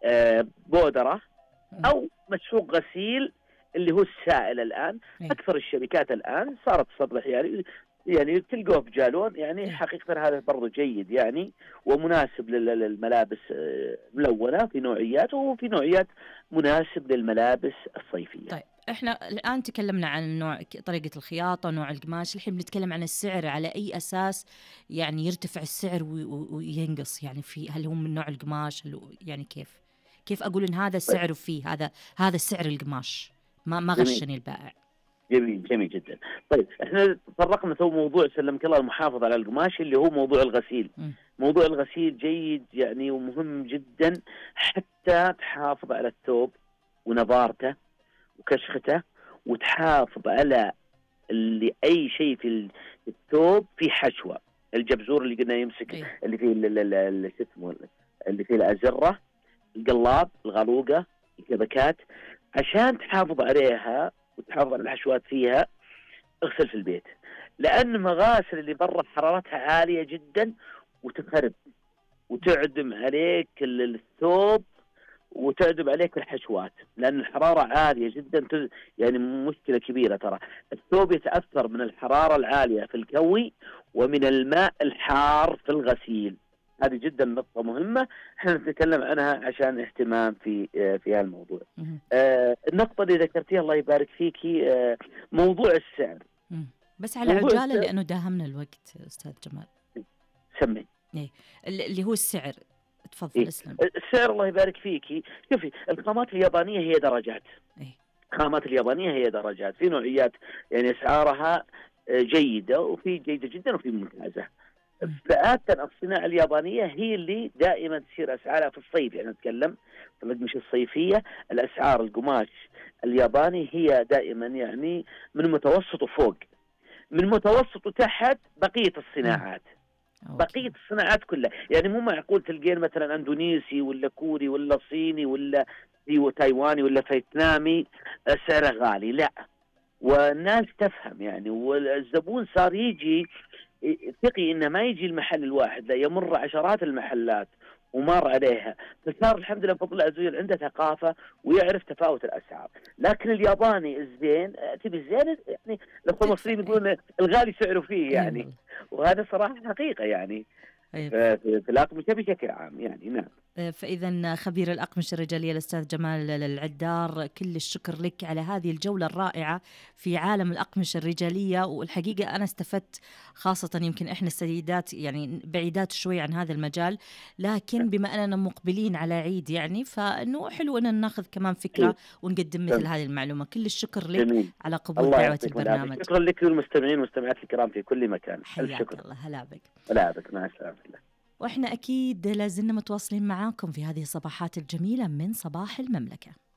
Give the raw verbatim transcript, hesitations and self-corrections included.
آه، بودرة مم. أو مسحوق غسيل اللي هو السائل. الآن إيه. أكثر الشركات الآن صارت تصرح يعني يعني تلقوه بجالون، يعني إيه. حقيقة هذا برضو جيد يعني ومناسب لل- للملابس آه، ملونة في نوعيات، وفي نوعيات مناسب للملابس الصيفية. طيب احنا الآن تكلمنا عن نوع طريقة الخياطة، نوع القماش، الحين بنتكلم عن السعر. على أي أساس يعني يرتفع السعر وي- وي- وينقص؟ يعني في هل هو من نوع القماش؟ هل هو يعني كيف كيف أقول إن هذا طيب السعر فيه هذا هذا سعر القماش؟ ما ما جميل غشني البائع. جميل جميل جدا. طيب احنا تطرقنا تو موضوع سلمك الله المحافظة على القماش اللي هو موضوع الغسيل. مم. موضوع الغسيل جيد يعني ومهم جدا حتى تحافظ على الثوب ونضارته وكشخته، وتحافظ على اللي اي شيء في الثوب في حشوه. الجبزور اللي قلنا يمسك، إيه. اللي فيه ال- ال- ال- شو اسمه، اللي فيه الازره، القلاب، الغلوقه، الكبكات، عشان تحافظ عليها وتحافظ على الحشوات فيها. اغسل في البيت، لان مغاسل اللي برا حرارتها عاليه جدا وتخرب وتعدم عليك ال- الثوب وتعدم عليك الحشوات، لأن الحرارة عالية جدا تز... يعني مشكلة كبيرة. ترى الثوب يتأثر من الحرارة العالية في الكوي ومن الماء الحار في الغسيل. هذه جدا نقطة مهمة احنا نتكلم عنها عشان اهتمام في آه، في هذا الموضوع. مم. آه، النقطة اللي ذكرتيها الله يبارك فيكي، آه، موضوع السعر. مم. بس على موضوع عجالة السعر لأنه داهمنا الوقت أستاذ جمال. سمي. إيه. ال- اللي هو السعر. تفضل إيه؟ اسلم. السعر الله يبارك فيكي، شوفي الخامات اليابانية هي درجات. إيه. الخامات اليابانية هي درجات، في نوعيات يعني أسعارها جيدة وفي جيدة جدا وفي ممتازة. مم. فعادة الصناعة اليابانية هي اللي دائما تصير أسعارها في الصيف، يعني نتكلم في الأقمشة الصيفية. الأسعار القماش الياباني هي دائما يعني من متوسط وفوق، من متوسط وتحت بقية مم. الصناعات. أوكي. بقية الصناعات كلها يعني مو معقول تلقين مثلا اندونيسي ولا كوري ولا صيني ولا تايواني ولا فيتنامي سعره غالي، لا. والناس تفهم يعني، والزبون صار يجي ثقي انه ما يجي المحل الواحد، لا يمر عشرات المحلات ومر عليها، فصار الحمد لله بفضل الله عز وجل عنده ثقافه ويعرف تفاوت الاسعار. لكن الياباني الزين تبي الزين يعني الاخوه تدفع. المصريين إيه. يقولون الغالي سعره فيه إيه يعني، والله. وهذا صراحه حقيقه يعني. طيب. في في الاقمشه بشكل عام يعني. نعم. فإذا خبير الأقمشة الرجالية الأستاذ جمال العدار، كل الشكر لك على هذه الجولة الرائعة في عالم الأقمشة الرجالية. والحقيقة أنا استفدت، خاصة يمكن إحنا السيدات يعني بعيدات شوي عن هذا المجال، لكن بما أننا مقبلين على عيد يعني فإنه حلو أن ناخذ كمان فكرة ونقدم مثل هذه المعلومة. كل الشكر لك جميل. على قبول الله دعوة يعطيكم العافيه، البرنامج. شكرا لك والمستمعين والمستمعات الكرام في كل مكان، الف حياك شكر. الله. هلا بك. لا بك، مع السلامه. وإحنا أكيد لازلنا متواصلين معاكم في هذه الصباحات الجميلة من صباح المملكة.